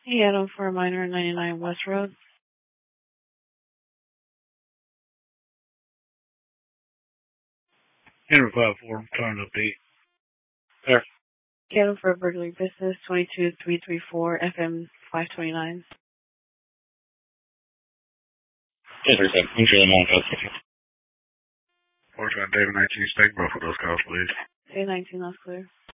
Hey, Adam for a minor 99 West Road. Henry 54, trying to update. There. Hey, Adam for a burglary business 22334 FM 529. Yes, sir. I'm sure I'm on that. Portsmouth David 19 Steak, both of those calls, please. Day 19, that's clear.